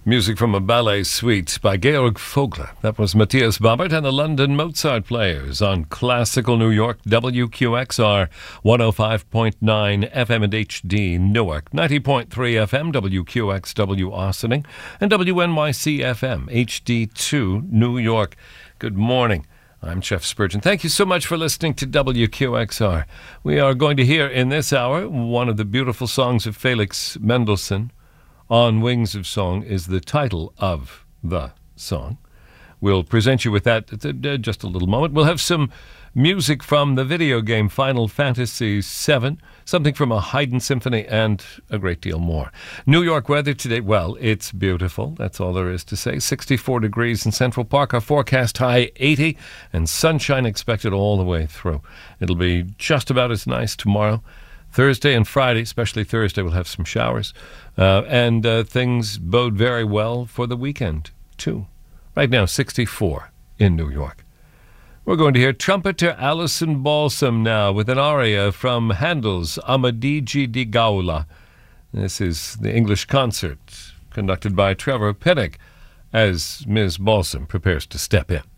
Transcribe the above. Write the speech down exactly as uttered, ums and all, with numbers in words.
Music from a ballet suite by Georg Vogler. That was Matthias Bobbert and the London Mozart Players on Classical New York, W Q X R, one oh five point nine F M and H D Newark, ninety point three F M, W Q X W Austining, and W N Y C F M, H D two New York. Good morning. I'm Jeff Spurgeon. Thank you so much for listening to W Q X R. We are going to hear in this hour one of the beautiful songs of Felix Mendelssohn. On Wings of Song is the title of the song. We'll present you with that in just a little moment. We'll have some music from the video game Final Fantasy seven, something from a Haydn symphony, and a great deal more. New York weather today, well, it's beautiful. That's all there is to say. sixty-four degrees in Central Park. Our forecast high eighty, and sunshine expected all the way through. It'll be just about as nice tomorrow. Thursday and Friday, especially Thursday, we'll have some showers. Uh, and uh, things bode very well for the weekend, too. Right now, sixty-four in New York. We're going to hear trumpeter Alison Balsam now with an aria from Handel's Amadigi di Gaula. This is the English concert conducted by Trevor Pinnock as Miz Balsam prepares to step in.